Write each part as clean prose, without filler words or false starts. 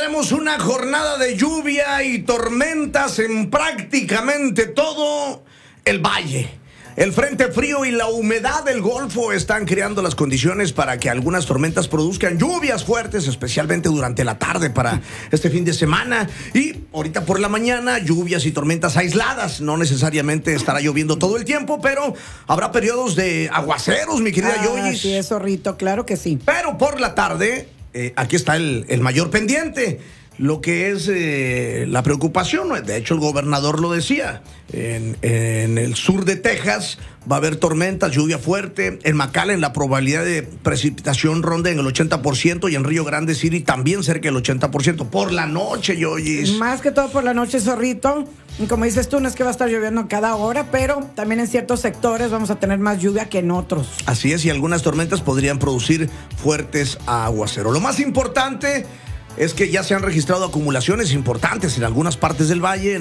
tendremos una jornada de lluvia y tormentas en prácticamente todo el valle. El frente frío y la humedad del Golfo están creando las condiciones para que algunas tormentas produzcan lluvias fuertes, especialmente durante la tarde para este fin de semana. Y ahorita por la mañana, lluvias y tormentas aisladas. No necesariamente estará lloviendo todo el tiempo, pero habrá periodos de aguaceros, mi querida Yoyis. Sí, es zorrito, claro que sí. Pero por la tarde, aquí está el mayor pendiente. Lo que es la preocupación, de hecho el gobernador lo decía, en el sur de Texas va a haber tormentas, lluvia fuerte, en McAllen la probabilidad de precipitación ronda en el 80% y en Río Grande City también cerca del 80%, por la noche, Yoyis. Más que todo por la noche, zorrito, y como dices tú, no es que va a estar lloviendo cada hora, pero también en ciertos sectores vamos a tener más lluvia que en otros. Así es, y algunas tormentas podrían producir fuertes aguaceros. Lo más importante es que ya se han registrado acumulaciones importantes en algunas partes del valle.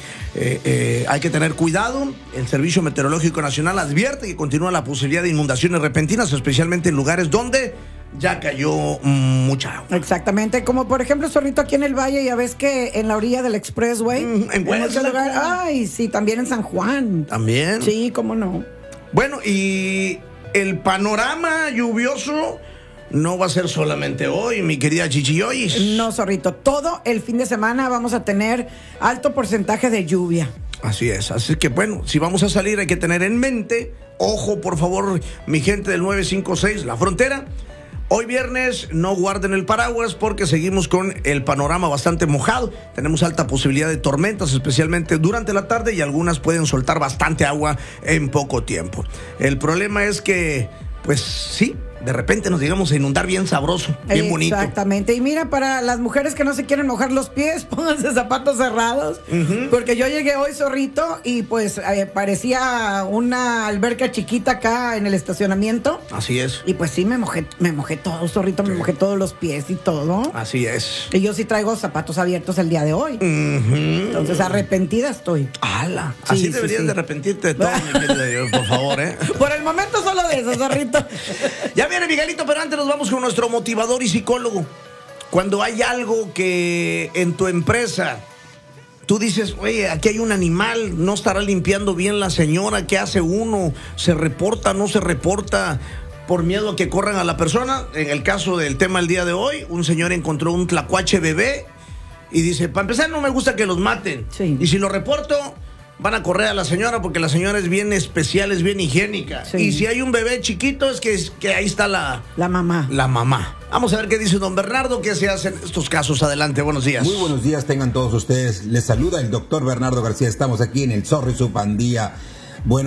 Hay que tener cuidado. El Servicio Meteorológico Nacional advierte que continúa la posibilidad de inundaciones repentinas, especialmente en lugares donde ya cayó mucha agua. Exactamente, como por ejemplo, zorrito, aquí en el valle, ya ves que en la orilla del Expressway, en ese lugar, ay, sí, también en San Juan. También. Sí, cómo no. Bueno, y el panorama lluvioso no va a ser solamente hoy, mi querida Chichilloyis. No, zorrito, todo el fin de semana vamos a tener alto porcentaje de lluvia. Así es, así que bueno, si vamos a salir hay que tener en mente, ojo por favor, mi gente del 956, La Frontera, hoy viernes no guarden el paraguas porque seguimos con el panorama bastante mojado. Tenemos alta posibilidad de tormentas, especialmente durante la tarde, y algunas pueden soltar bastante agua en poco tiempo. El problema es que, pues sí, de repente nos llegamos a inundar bien sabroso, bien bonito. Exactamente. Y mira, para las mujeres que no se quieren mojar los pies, pónganse zapatos cerrados. Porque yo llegué hoy, zorrito, y pues parecía una alberca chiquita acá en el estacionamiento. Así es. Y pues sí, me mojé todo, zorrito, me mojé todos los pies y todo. Así es. Y yo sí traigo zapatos abiertos el día de hoy. Entonces, arrepentida estoy. ¡Hala! Sí, así deberías de arrepentirte de todo, mi querido, por favor, ¿eh? Por el momento solo de eso, zorrito. Ya viene Miguelito, pero antes nos vamos con nuestro motivador y psicólogo. Cuando hay algo que en tu empresa tú dices, oye, aquí hay un animal, no estará limpiando bien la señora, ¿qué hace uno? ¿Se reporta, no se reporta? Por miedo a que corran a la persona. En el caso del tema del día de hoy, un señor encontró un tlacuache bebé y dice, para empezar no me gusta que los maten. Sí. Y si lo reporto, van a correr a la señora porque la señora es bien especial, es bien higiénica. Sí. Y si hay un bebé chiquito, es que ahí está la mamá. La mamá. Vamos a ver qué dice don Bernardo, qué se hace en estos casos. Adelante, buenos días. Muy buenos días tengan todos ustedes. Les saluda el doctor Bernardo García. Estamos aquí en El Zorro y su Pandilla.